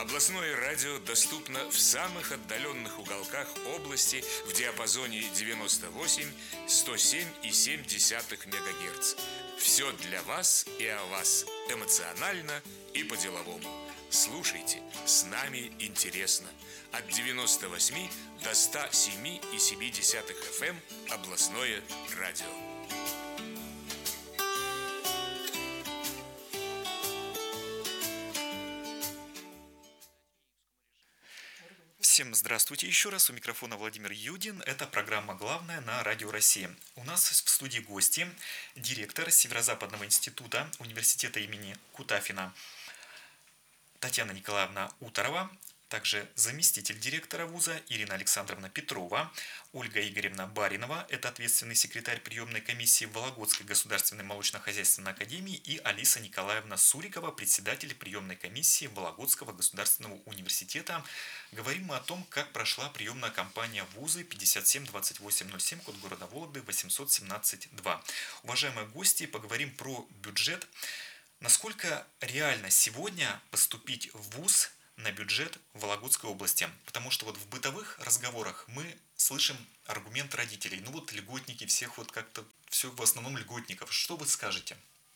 Областное радио доступно в самых отдаленных уголках области в диапазоне 98-107,7 МГц. Все для вас и о вас, эмоционально и по-деловому. Слушайте, с нами интересно. От 98 до 107,7 FM областное радио. Всем здравствуйте еще раз. У микрофона Владимир Юдин. Это программа «Главная» на Радио России. У нас в студии гости, директор Северо-Западного института университета имени Кутафина Татьяна Николаевна Уторова, также заместитель директора вуза Ирина Александровна Петрова, Ольга Игоревна Баринова, это ответственный секретарь приемной комиссии Вологодской государственной молочно-хозяйственной академии, и Алиса Николаевна Сурикова, председатель приемной комиссии Вологодского государственного университета. Говорим мы о том, как прошла приемная кампания в вузы 572807, код города Вологды 817-2. Уважаемые гости, поговорим про бюджет. Насколько реально сегодня поступить в вуз на бюджет Вологодской области? Потому что вот в бытовых разговорах мы слышим аргумент родителей. Ну вот льготники, всех вот как-то, все в основном льготников. Что вы скажете?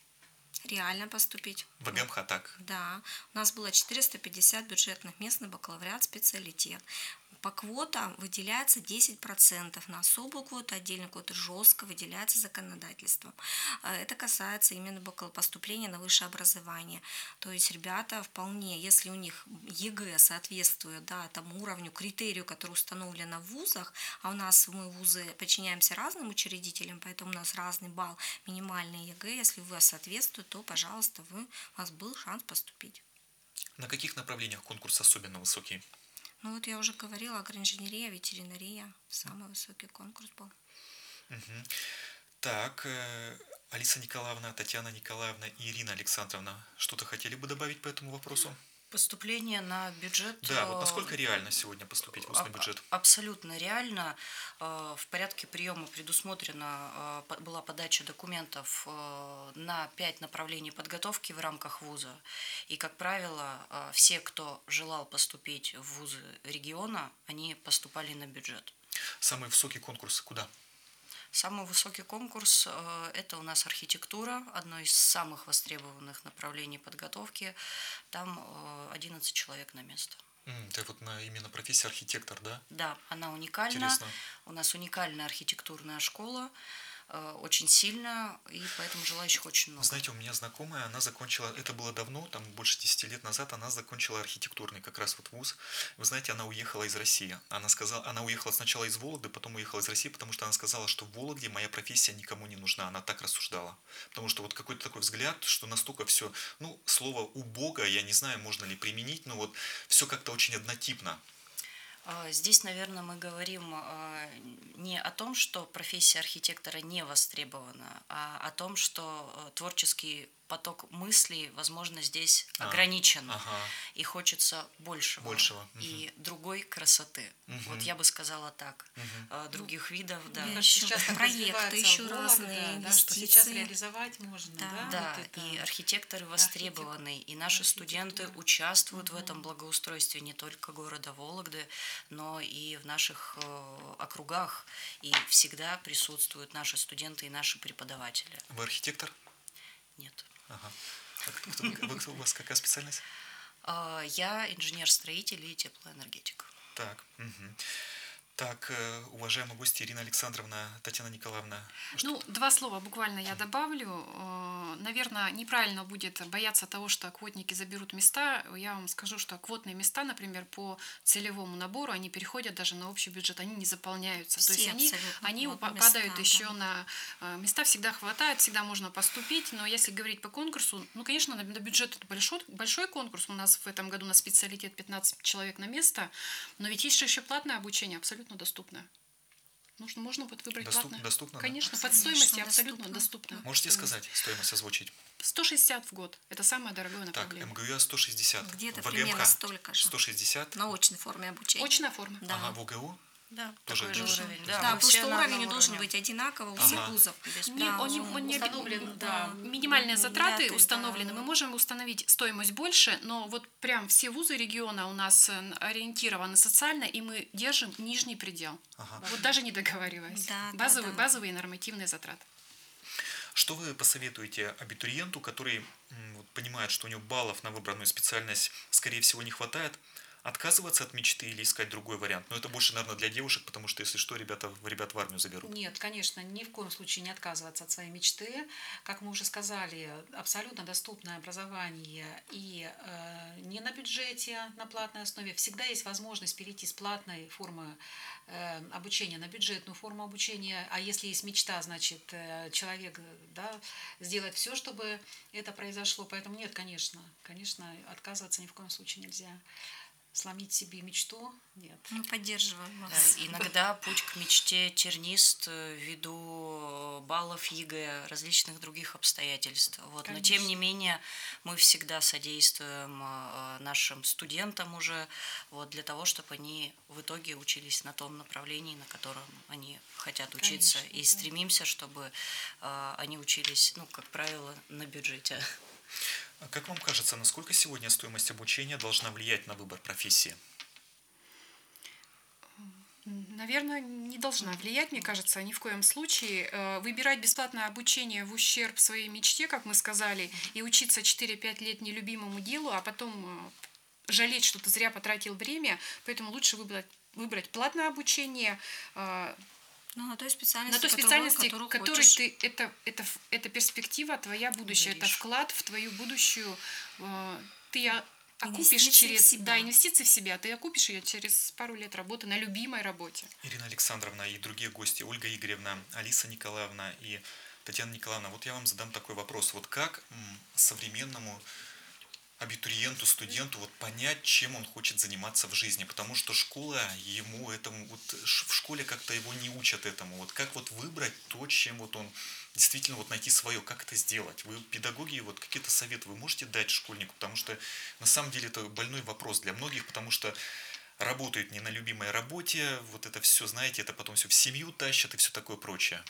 Реально поступить. В ГМХ так? Да. У нас было 450 бюджетных мест на бакалавриат, специалитет. По квотам выделяется 10%. На особую квоту, отдельную квоту жестко выделяется законодательством. Это касается именно поступления на высшее образование. То есть ребята вполне, если у них ЕГЭ соответствует тому уровню, критерию, который установлен в вузах, а у нас мы вузы подчиняемся разным учредителям, поэтому у нас разный балл, минимальный ЕГЭ, если у вас соответствует, то, пожалуйста, у вас был шанс поступить. На каких направлениях конкурс особенно высокий? Ну вот я уже говорила, агроинженерия, ветеринария, самый высокий конкурс был. Угу. Так, Алиса Николаевна, Татьяна Николаевна и Ирина Александровна, что-то хотели бы добавить по этому вопросу? Поступление на бюджет... Да, вот насколько реально сегодня поступить в вуз на бюджет? Абсолютно реально. В порядке приема предусмотрена была подача документов на 5 направлений подготовки в рамках вуза. И, как правило, все, кто желал поступить в вузы региона, они поступали на бюджет. Самый высокий конкурс куда? Самый высокий конкурс – это у нас архитектура, одно из самых востребованных направлений подготовки. Там 11 человек на место. Это вот именно профессия архитектор, да? Да, она уникальна. Интересно. У нас уникальная архитектурная школа, очень сильная, и поэтому желающих очень много. Знаете, у меня знакомая, она закончила, это было давно, там больше 10 лет назад, она закончила архитектурный как раз вот вуз. Вы знаете, она уехала из России. Она уехала сначала из Вологды, потом уехала из России, потому что она сказала, что в Вологде моя профессия никому не нужна. Она так рассуждала. Потому что вот какой-то такой взгляд, что настолько все, слово убого, я не знаю, можно ли применить, но вот все как-то очень однотипно. Здесь, наверное, мы говорим не о том, что профессия архитектора не востребована, а о том, что творческий поток мыслей, возможно, здесь ограничен, и хочется большего. И другой красоты. Вот я бы сказала так. Других видов, да. Сейчас проекты еще разные, инвестиции. Сейчас реализовать можно, да? Да, и архитекторы востребованы, и наши студенты участвуют в этом благоустройстве не только города Вологды, но и в наших округах, и всегда присутствуют наши студенты и наши преподаватели. Вы архитектор? Нет. Ага. У вас какая специальность? Я инженер-строитель и теплоэнергетик. Так. Так, уважаемые гости, Ирина Александровна, Татьяна Николаевна. Два слова буквально я добавлю. Наверное, неправильно будет бояться того, что квотники заберут места. Я вам скажу, что квотные места, например, по целевому набору, они переходят даже на общий бюджет, они не заполняются. Все, то есть они падают еще на места, всегда хватает, всегда можно поступить. Но если говорить по конкурсу, конечно, на бюджет это большой конкурс. У нас в этом году на специалитет 15 человек на место. Но ведь есть еще платное обучение, абсолютно доступное. Можно будет выбрать платное. Доступно? Конечно, по стоимости абсолютно доступно. Можете сказать, стоимость озвучить? 160 в год. Это самое дорогое направление. Так, МГУ 160. Где-то в примерно ГМХ столько же. 160. На очной форме обучения. Очная форма. Да. В ОГУ? Да, Тоже такой же тоже. уровень. Да, мы все просто на уровень одном должен уровне. быть одинаковый у всех Ага. вузов. Не, он не установлен, да, да. минимальные затраты Да, установлены. да. Мы можем установить стоимость больше, но вот прям все вузы региона у нас ориентированы социально, и мы держим нижний предел. Ага. Вот даже не договариваясь. Да, да, да. Базовые нормативные затраты. Что вы посоветуете абитуриенту, который вот понимает, что у него баллов на выбранную специальность, скорее всего, не хватает, отказываться от мечты или искать другой вариант? Но это больше, наверное, для девушек, потому что, если что, ребят в армию заберут. Нет, конечно, ни в коем случае не отказываться от своей мечты. Как мы уже сказали, абсолютно доступное образование и не на бюджете, на платной основе. Всегда есть возможность перейти с платной формы обучения на бюджетную форму обучения. А если есть мечта, значит, человек, да, сделает все, чтобы это произошло. Поэтому нет, конечно, отказываться ни в коем случае нельзя. Сломить себе мечту нет. Мы поддерживаем Да, вас. иногда путь к мечте тернист ввиду баллов ЕГЭ, различных других обстоятельств. Вот. Но тем не менее мы всегда содействуем нашим студентам уже вот, для того, чтобы они в итоге учились на том направлении, на котором они хотят учиться. Конечно, И да. стремимся, чтобы они учились, ну, как правило, на бюджете. А как вам кажется, насколько сегодня стоимость обучения должна влиять на выбор профессии? Наверное, не должна влиять, мне кажется, ни в коем случае. Выбирать бесплатное обучение в ущерб своей мечте, как мы сказали, и учиться 4-5 лет нелюбимому делу, а потом жалеть, что ты зря потратил время, поэтому лучше выбрать платное обучение Ну, на той специальности, на той специальности, которую которой хочешь. это перспектива, твоя будущая, это Горишь. вклад в твою будущую, ты окупишь Инвестиции в через себя. инвестиции в себя, ты окупишь ее через пару лет работы на любимой работе. Ирина Александровна и другие гости, Ольга Игоревна, Алиса Николаевна и Татьяна Николаевна, вот я вам задам такой вопрос. Вот как современному абитуриенту, студенту вот понять, чем он хочет заниматься в жизни, потому что школа ему этому, вот в школе как-то его не учат этому. Вот как вот выбрать то, чем вот он действительно вот найти свое, как это сделать? Вы педагоги, вот какие-то советы вы можете дать школьнику, потому что на самом деле это больной вопрос для многих, потому что работают не на любимой работе, вот это все, знаете, это потом все в семью тащат и все такое прочее.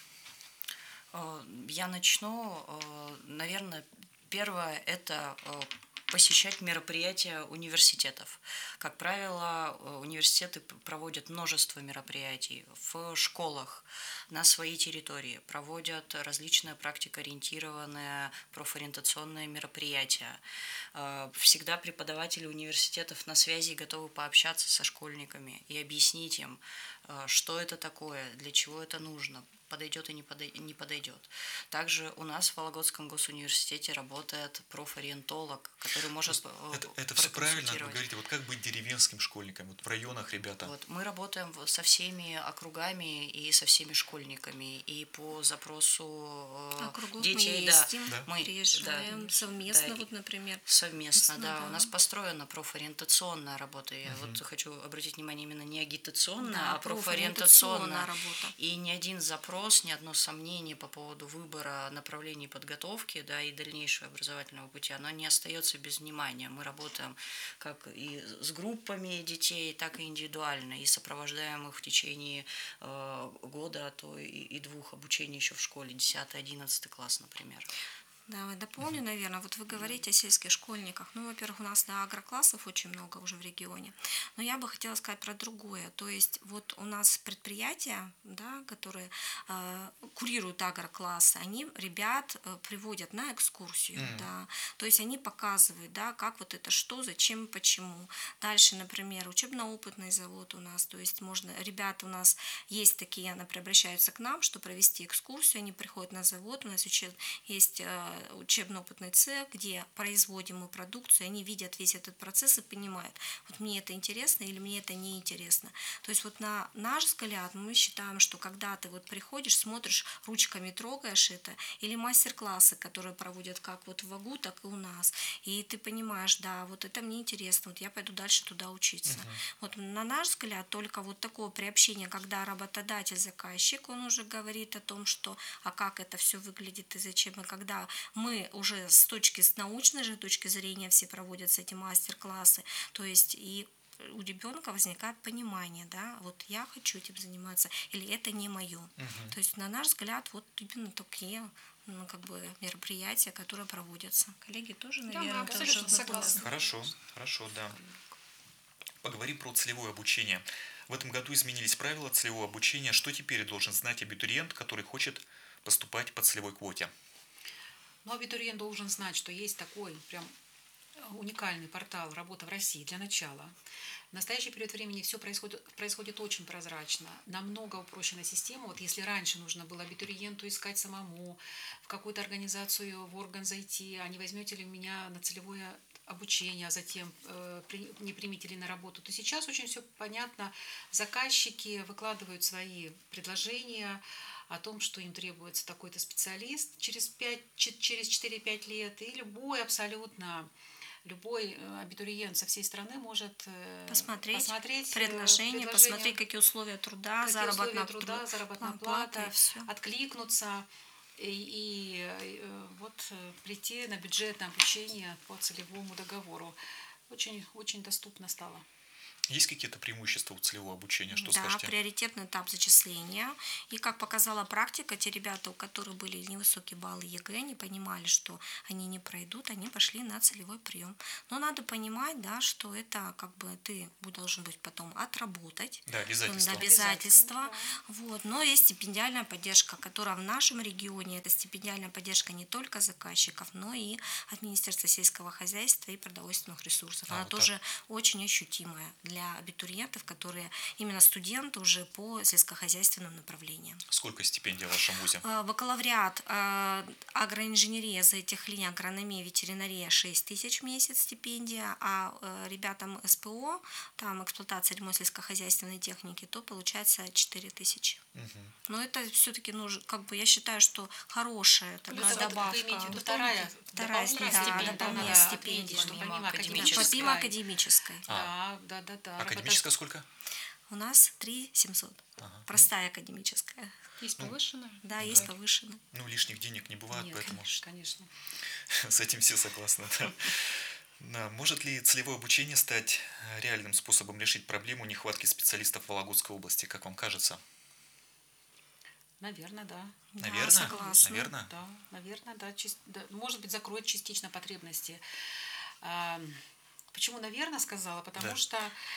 Я начну. Наверное, первое – это посещать мероприятия университетов. Как правило, университеты проводят множество мероприятий в школах, на своей территории, проводят различные практикоориентированные профориентационные мероприятия. Всегда преподаватели университетов на связи и готовы пообщаться со школьниками и объяснить им, что это такое, для чего это нужно, подойдет и не подойдет. Также у нас в Вологодском госуниверситете работает профориентолог, который может Это все правильно, вы проконсультировать. говорите, вот как быть деревенским школьником, вот в районах, ребята. Вот, мы работаем со всеми округами и со всеми школьниками, и по запросу Округов детей, мы да, ездим, Да. мы приезжаем совместно, да, вот, например. совместно, да. Да. У нас построена профориентационная работа. Я вот хочу обратить внимание именно не агитационная, Да, а профориентационная. работа. И ни один запрос, ни одно сомнение по поводу выбора направлений подготовки, да, и дальнейшего образовательного пути, оно не остается без внимания. Мы работаем как и с группами детей, так и индивидуально, и сопровождаем их в течение года, а то и двух обучений еще в школе, 10-11 класс, например. Да, дополню, наверное, вот вы говорите о сельских школьниках. Ну, во-первых, у нас агроклассов очень много уже в регионе. Но я бы хотела сказать про другое. То есть вот у нас предприятия, да, которые курируют агроклассы, они ребят приводят на экскурсию. Да. То есть они показывают, да, как вот это что, зачем, почему. Дальше, например, учебно-опытный завод у нас. То есть ребята у нас есть такие, например, обращаются к нам, что провести экскурсию. Они приходят на завод, у нас есть учебно-опытный цех, где производим мы продукцию, они видят весь этот процесс и понимают, вот мне это интересно или мне это не интересно. То есть вот на наш взгляд мы считаем, что когда ты вот приходишь, смотришь, ручками трогаешь это, или мастер-классы, которые проводят как вот в ВАГУ, так и у нас, и ты понимаешь, да, вот это мне интересно, вот я пойду дальше туда учиться. Вот на наш взгляд только вот такое приобщение, когда работодатель, заказчик, он уже говорит о том, что, а как это все выглядит и зачем, и когда мы уже с научной же точки зрения все проводятся эти мастер-классы, то есть и у ребенка возникает понимание, да, вот я хочу этим заниматься, или это не мое. То есть, на наш взгляд, вот именно такие как бы мероприятия, которые проводятся. Коллеги тоже, наверное, мы абсолютно согласны. Хорошо, да. Поговорим про целевое обучение. В этом году изменились правила целевого обучения. Что теперь должен знать абитуриент, который хочет поступать по целевой квоте? Но абитуриент должен знать, что есть такой прям уникальный портал «Работа в России» для начала. В настоящий период времени все происходит очень прозрачно, намного упрощена система. Вот если раньше нужно было абитуриенту искать самому, в какую-то организацию, в орган зайти, а не возьмете ли меня на целевое обучение, а затем не примите ли на работу, то сейчас очень все понятно. Заказчики выкладывают свои предложения о том, что им требуется такой-то специалист через 4-5 лет, и любой абитуриент со всей страны может посмотреть предложение, посмотреть, какие условия труда, заработная плата, откликнуться и вот прийти на бюджетное обучение по целевому договору. Очень, очень доступно стало. Есть какие-то преимущества у целевого обучения? Что да, скажете? Приоритетный этап зачисления. И как показала практика, те ребята, у которых были невысокие баллы ЕГЭ, не понимали, что они не пройдут, они пошли на целевой прием. Но надо понимать, да, что это как бы ты должен быть потом отработать. Да, обязательства. Обязательства. Вот. Но есть стипендиальная поддержка, которая в нашем регионе, это стипендиальная поддержка не только заказчиков, но и от Министерства сельского хозяйства и продовольственных ресурсов. Она вот тоже очень ощутимая для абитуриентов, которые именно студенты уже по сельскохозяйственным направлениям. Сколько стипендий в вашем вузе? Бакалавриат, агроинженерия, за этих линий агрономия, ветеринария 6 тысяч в месяц стипендия, а ребятам СПО, там эксплуатация, ремонт сельскохозяйственной техники, то получается 4 тысячи. Но это все-таки, как бы я считаю, что хорошая такая добавка. Вы имеете в виду вторая дополнительная стипендия, помимо академической. Да. Академическая сколько? У нас 3 700. Простая академическая. Есть повышенная? Да, есть повышенная. Ну, лишних денег не бывает, Нет, поэтому конечно. с этим все согласны. Да. Может ли целевое обучение стать реальным способом решить проблему нехватки специалистов в Вологодской области, как вам кажется? Наверное, да. Наверное? Согласна. Наверное? Да, наверное, да. Может быть, закроет частично потребности. Почему, наверное, сказала? Потому что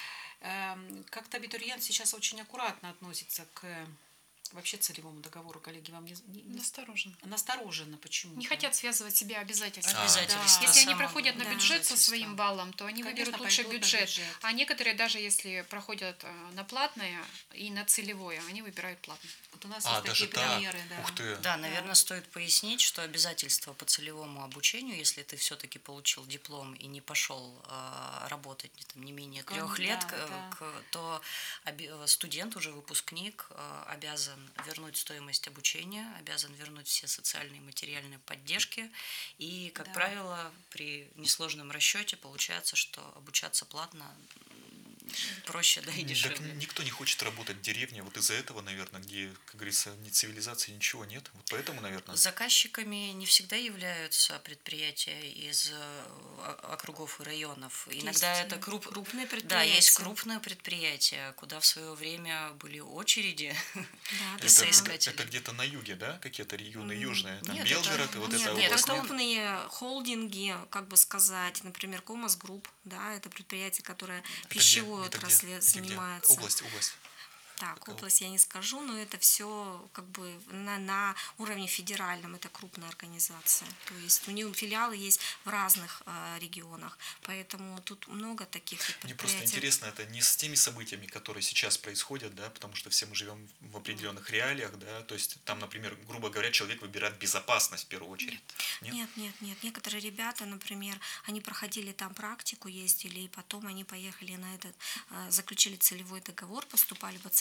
как-то абитуриент сейчас очень аккуратно относится к вообще целевому договору, коллеги, вам настороженно. Почему? Не хотят связывать себя обязательствами. Обязательства. Если они проходят на бюджет со своим баллом, то они Конечно, выберут лучше пойдут на бюджет. А некоторые, даже если проходят на платное и на целевое, они выбирают платное. Вот у нас есть такие примеры. Да. Ух ты. Да, наверное, стоит пояснить, что обязательства по целевому обучению, если ты все-таки получил диплом и не пошел работать не менее 3 лет, то студент, уже выпускник, обязан вернуть стоимость обучения, обязан вернуть все социальные и материальные поддержки. И, как правило, при несложном расчете получается, что обучаться платно проще, да, и дешевле. Так никто не хочет работать в деревне, вот из-за этого, наверное, где, как говорится, ни цивилизации, ничего нет. Вот поэтому, наверное. Заказчиками не всегда являются предприятия из округов и районов. Иногда это крупные предприятия. Да, есть крупные предприятия, куда в свое время были очереди Да, соискателей. Это где-то на юге, да? Какие-то регионы южные? Там Нет, Белгород и вот Нет, это это область. крупные холдинги, как бы сказать, например, Комас Групп, да, это предприятие, которое пищевой отрасли занимается. Область. Так, область я не скажу, но это все как бы на уровне федеральном, это крупная организация. То есть у них филиалы есть в разных регионах, поэтому тут много таких предприятий. Мне просто интересно, это не с теми событиями, которые сейчас происходят, да, потому что все мы живем в определенных реалиях, да, то есть там, например, грубо говоря, человек выбирает безопасность в первую очередь. Нет. Некоторые ребята, например, они проходили там практику, ездили, и потом они поехали на этот, заключили целевой договор, поступали по целевому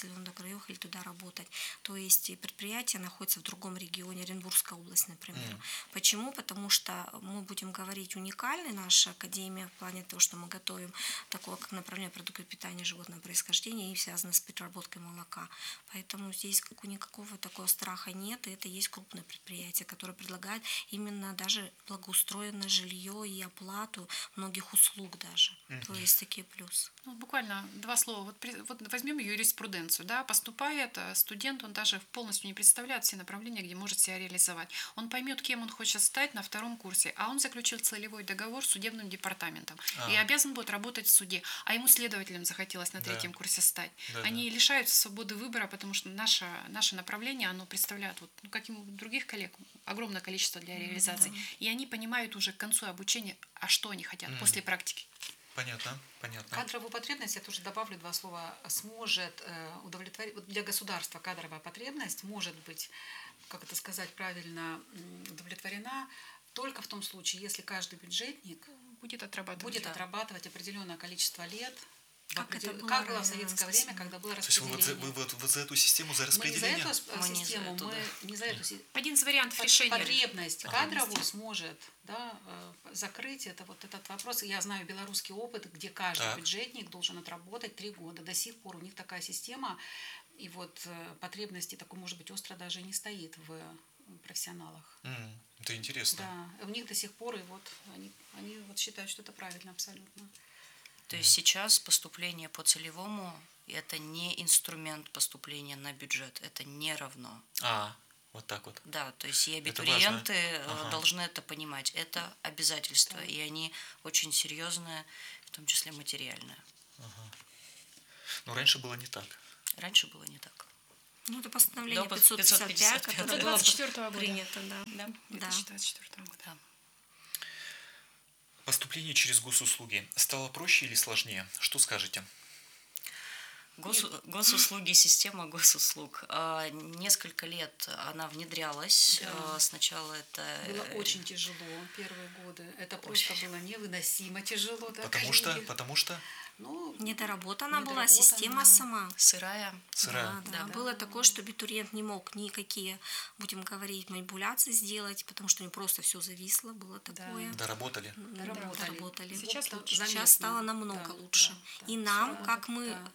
если он приехали туда работать. То есть предприятие находится в другом регионе, Оренбургская область, например. Почему? Потому что мы будем говорить уникальной наша академия в плане того, что мы готовим такое, как направление продукта питания животного происхождения и связано с переработкой молока. Поэтому здесь никакого такого страха нет, и это есть крупное предприятие, которое предлагает именно даже благоустроенное жилье и оплату многих услуг даже. То есть такие плюсы. Ну, буквально 2 слова. Вот возьмем юриспруденцию. Да? Поступает студент, он даже полностью не представляет все направления, где может себя реализовать. Он поймет, кем он хочет стать на 2 курсе, а он заключил целевой договор с судебным департаментом и обязан будет работать в суде. А ему следователем захотелось на 3 курсе стать. Они лишаются свободы выбора, потому что наше направление, оно представляет, вот, как и у других коллег, огромное количество для реализации. И они понимают уже к концу обучения, а что они хотят после практики. Понятно. Кадровую потребность, я тоже добавлю 2 слова, сможет удовлетворить, для государства кадровая потребность может быть, как это сказать правильно, удовлетворена только в том случае, если каждый бюджетник будет отрабатывать определенное количество лет, как было в советское время, когда было распределение. То есть вы вот за эту систему, за распределение? Не за эту систему. Один из вариантов решения. Потребность кадровую сможет закрыть этот вопрос. Я знаю белорусский опыт, где каждый бюджетник должен отработать 3 года. До сих пор у них такая система, и вот потребности такой, может быть, остро даже и не стоит в профессионалах. Это интересно. Да, у них до сих пор, и вот они вот считают, что это правильно абсолютно. То есть сейчас поступление по целевому – это не инструмент поступления на бюджет, это не равно. Вот так вот. Да, то есть и абитуриенты должны это понимать. Это обязательства, и они очень серьезные, в том числе материальные. Но раньше было не так. Раньше было не так. Ну, это постановление 555, которое было 24 года. принято, да. 2024 года. Да. Поступление через госуслуги стало проще или сложнее? Что скажете? Госуслуги, система госуслуг. Несколько лет она внедрялась. Сначала это... Было очень тяжело первые годы. Это просто было невыносимо тяжело. Потому что? Недоработана была система сама. Сырая. Да. Было такое, что абитуриент не мог никакие, будем говорить, манипуляции сделать, потому что не просто все зависло, было такое. Доработали. Доработали. Сейчас стало намного лучше. И нам, как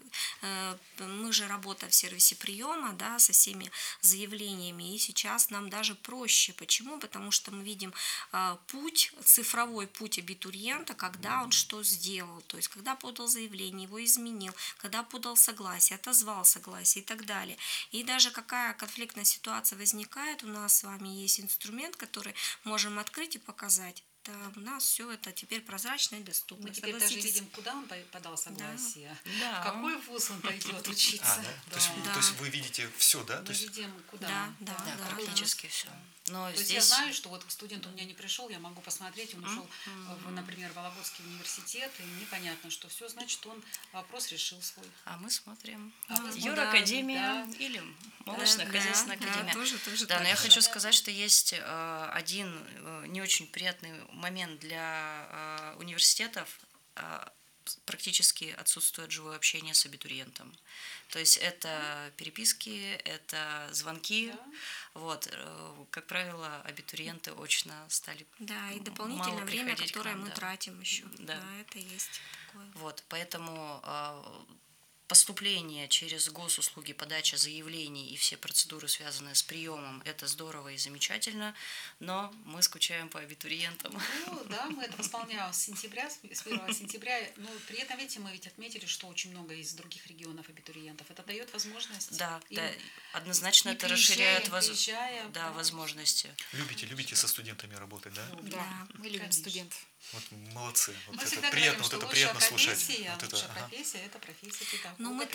мы же работаем в сервисе приема, да, со всеми заявлениями, и сейчас нам даже проще. Почему? Потому что мы видим цифровой путь абитуриента, когда он что сделал, то есть когда подал заявление, его изменил, когда подал согласие, отозвал согласие и так далее. И даже какая конфликтная ситуация возникает, у нас с вами есть инструмент, который можем открыть и показать. Да, у нас все это теперь прозрачно и доступно. Мы теперь даже видим, куда он подал согласие, в какой вуз он пойдет учиться. То есть вы видите все, да? Мы видим, куда. Да, практически все. Но то есть я знаю, что вот студент у меня не пришел, я могу посмотреть, он ушел, например, в Вологодский университет, и непонятно, что все, значит, он вопрос решил свой. А мы смотрим. Юракадемия или молочно-хозяйственная академия. Тоже да, но я хочу сказать, что есть один не очень приятный момент для университетов. Практически отсутствует живое общение с абитуриентом. То есть это переписки, это звонки. Вот. Как правило, абитуриенты очно стали Да, и дополнительное время, которое мы тратим еще. Да, это есть такое. Вот, поэтому поступление через госуслуги, подача заявлений и все процедуры, связанные с приемом, это здорово и замечательно, но мы скучаем по абитуриентам. Мы это восполняем с 1 сентября. Но при этом, видите, мы ведь отметили, что очень много из других регионов абитуриентов. Это дает возможность. Да, однозначно это расширяет возможности. Любите со студентами работать, да? Да, мы любим студентов. Вот молодцы. Мы всегда говорим, что приятно слушать. Лучшая профессия – это профессия педагога. Но мы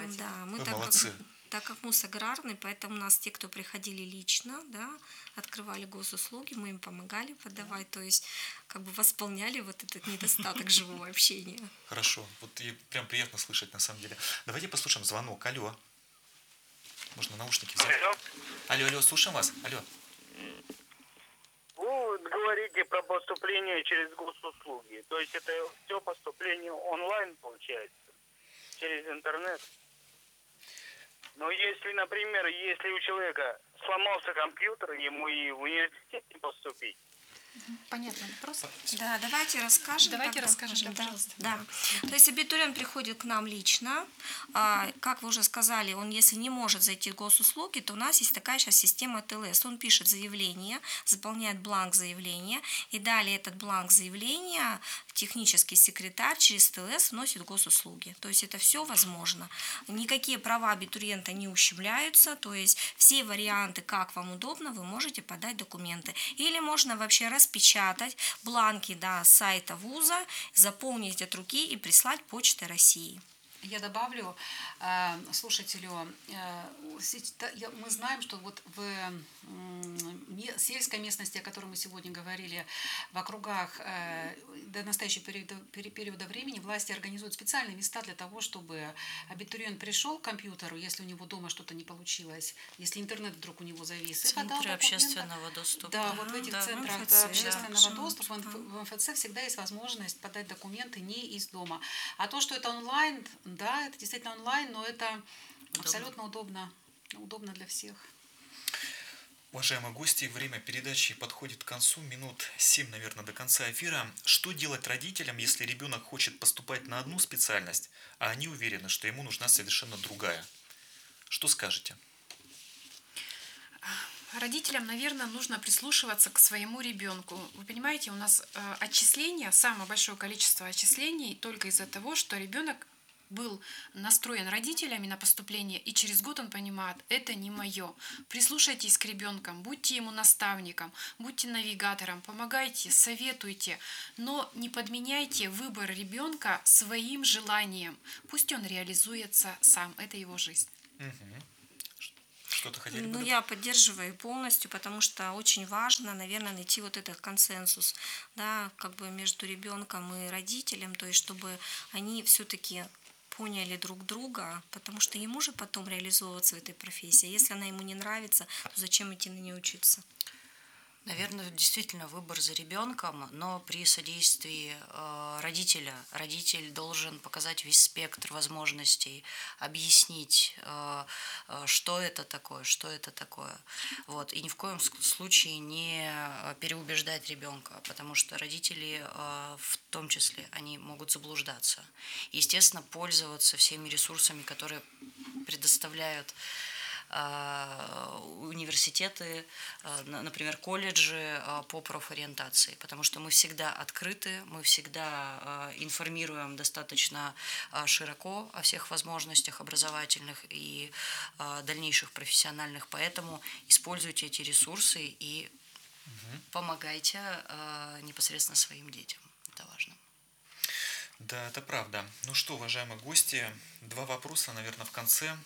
так как МУС аграрный, поэтому у нас те, кто приходили лично, да, открывали госуслуги, мы им помогали подавать, то есть как бы восполняли вот этот недостаток живого общения. Хорошо, вот и прям приятно слышать на самом деле. Давайте послушаем звонок. Алло. Можно наушники взять? Алло, слушаем вас. Алло. Вы говорите про поступление через госуслуги. То есть это все поступление онлайн получается? Через интернет? Но если, например, если у человека сломался компьютер, ему и в университет не поступить. Понятно вопрос? Да, давайте расскажем. Давайте тогда. расскажем, Да, пожалуйста. Да. То есть абитуриент приходит к нам лично. Как вы уже сказали, он если не может зайти в госуслуги, то у нас есть такая сейчас система ТЛС. Он пишет заявление, заполняет бланк заявления, и далее этот бланк заявления технический секретарь через ТЛС вносит в госуслуги. То есть это все возможно. Никакие права абитуриента не ущемляются, то есть все варианты, как вам удобно, вы можете подать документы. Или можно вообще распечатать бланки с сайта вуза, заполнить от руки и прислать Почтой России. Я добавлю слушателю, мы знаем, что вот в сельской местности, о которой мы сегодня говорили, в округах до настоящего периода времени власти организуют специальные места для того, чтобы абитуриент пришел к компьютеру, если у него дома что-то не получилось, если интернет вдруг у него завис. Центры общественного доступа. Да, вот в этих центрах МФЦ, общественного доступа в МФЦ всегда есть возможность подать документы не из дома. А то, что это онлайн, да, это действительно онлайн, но это абсолютно удобно для всех. Уважаемые гости, время передачи подходит к концу, минут 7, наверное, до конца эфира. Что делать родителям, если ребенок хочет поступать на одну специальность, а они уверены, что ему нужна совершенно другая? Что скажете? Родителям, наверное, нужно прислушиваться к своему ребенку. Вы понимаете, у нас отчисления, самое большое количество отчислений только из-за того, что ребенок был настроен родителями на поступление, и через год он понимает, это не мое. Прислушайтесь к ребенкам, будьте ему наставником, будьте навигатором, помогайте, советуйте, но не подменяйте выбор ребенка своим желанием. Пусть он реализуется сам, это его жизнь. Что-то хотели бы Ну, я поддерживаю полностью, потому что очень важно, наверное, найти вот этот консенсус, да, как бы между ребенком и родителем, то есть чтобы они все-таки поняли друг друга, потому что ему же потом реализовываться в этой профессии. Если она ему не нравится, то зачем идти на нее учиться? Наверное, действительно выбор за ребенком, но при содействии родителя. Родитель должен показать весь спектр возможностей, объяснить, что это такое, что это такое. Вот. И ни в коем случае не переубеждать ребенка, потому что родители, в том числе, они могут заблуждаться. Естественно, пользоваться всеми ресурсами, которые предоставляют университеты, например, колледжи по профориентации, потому что мы всегда открыты, мы всегда информируем достаточно широко о всех возможностях образовательных и дальнейших профессиональных, поэтому используйте эти ресурсы и помогайте непосредственно своим детям, это важно. Да, это правда. Ну что, уважаемые гости, 2 вопроса, наверное, в конце.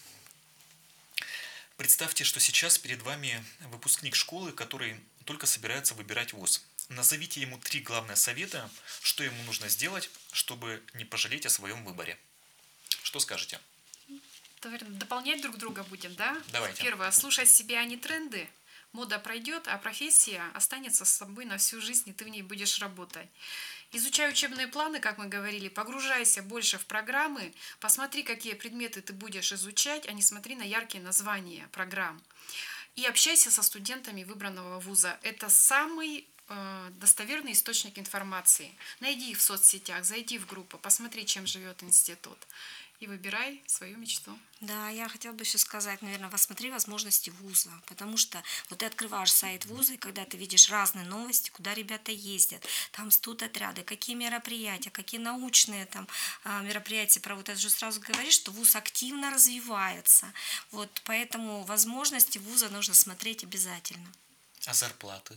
Представьте, что сейчас перед вами выпускник школы, который только собирается выбирать вуз. Назовите ему 3 главных совета, что ему нужно сделать, чтобы не пожалеть о своем выборе. Что скажете? Наверное, дополнять друг друга будем, да? Давайте. Первое, слушать себя, а не тренды. Мода пройдет, а профессия останется с собой на всю жизнь, и ты в ней будешь работать. Изучай учебные планы, как мы говорили, погружайся больше в программы, посмотри, какие предметы ты будешь изучать, а не смотри на яркие названия программ. И общайся со студентами выбранного вуза. Это самый достоверный источник информации. Найди их в соцсетях, зайди в группу, посмотри, чем живет институт. И выбирай свою мечту. Да, я хотела бы еще сказать, наверное, посмотри возможности вуза, потому что вот ты открываешь сайт вуза, и когда ты видишь разные новости, куда ребята ездят, там студотряды, какие мероприятия, какие научные там мероприятия проводят, это же сразу говоришь, что вуз активно развивается. Вот поэтому возможности вуза нужно смотреть обязательно. А зарплаты?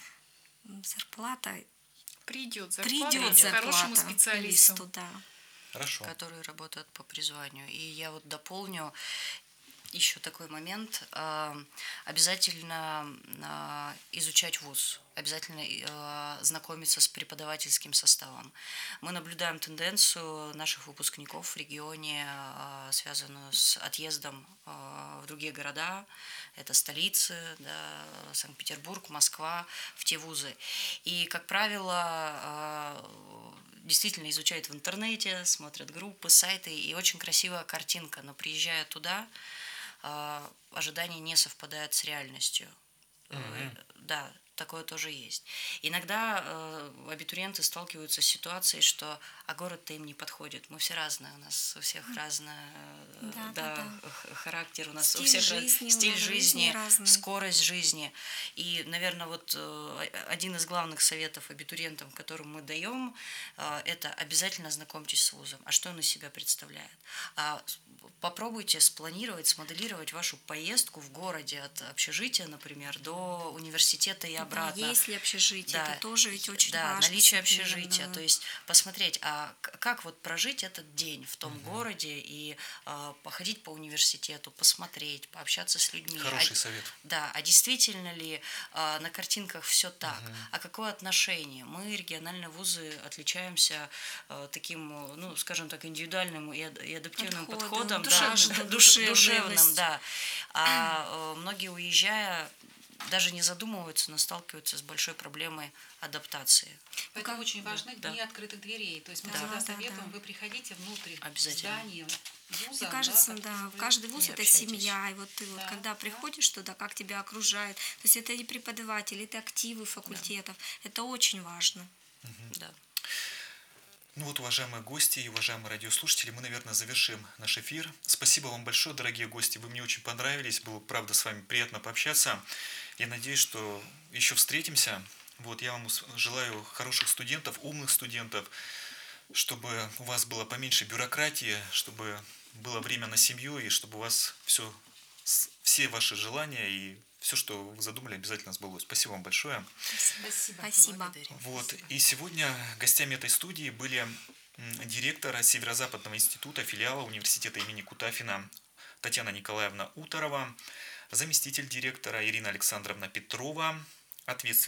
Зарплата Придет зарплата хорошему специалисту. Да. Хорошо. Которые работают по призванию. И я вот дополню еще такой момент. Обязательно изучать вуз, обязательно знакомиться с преподавательским составом. Мы наблюдаем тенденцию наших выпускников в регионе, связанную с отъездом в другие города. Это столицы, да, Санкт-Петербург, Москва, в те вузы. И, как правило, действительно изучают в интернете, смотрят группы, сайты, и очень красивая картинка. Но приезжая туда, ожидания не совпадают с реальностью. Да, такое тоже есть. Иногда абитуриенты сталкиваются с ситуацией, что город-то им не подходит. Мы все разные, у нас у всех разный характер, у нас стиль у всех жизни, стиль жизни, разный. скорость жизни. И, наверное, вот один из главных советов абитуриентам, который мы даем, это обязательно ознакомьтесь с вузом. А что он из себя представляет? Попробуйте спланировать, смоделировать вашу поездку в городе от общежития, например, до университета и обратно. Да, есть ли общежитие, Да, это тоже ведь очень да, важно. наличие общежития, то есть посмотреть, а как вот прожить этот день в том городе и походить по университету, посмотреть, пообщаться с людьми. Хороший совет. Да, а действительно ли на картинках все так? А какое отношение? Мы, региональные вузы, отличаемся таким, ну, скажем так, индивидуальным и адаптивным подходом, душевным, да. А многие, уезжая, даже не задумываются, но сталкиваются с большой проблемой адаптации. Поэтому очень важны дни открытых дверей. То есть мы всегда советуем, вы приходите внутрь здания вуза. Мне кажется, каждый вуз это семья. И вот ты вот когда приходишь туда, как тебя окружают, то есть это и преподаватели, это активы факультетов. Это очень важно. Да. Ну вот, уважаемые гости и уважаемые радиослушатели, мы, наверное, завершим наш эфир. Спасибо вам большое, дорогие гости. Вы мне очень понравились. Было, правда, с вами приятно пообщаться. Я надеюсь, что еще встретимся. Вот, я вам желаю хороших студентов, умных студентов, чтобы у вас было поменьше бюрократии, чтобы было время на семью, и чтобы у вас все ваши желания и все, что вы задумали, обязательно сбылось. Спасибо вам большое. Спасибо. Вот. И сегодня гостями этой студии были директор Северо-Западного института филиала университета имени Кутафина Татьяна Николаевна Уторова, заместитель директора Ирина Александровна Петрова, ответственный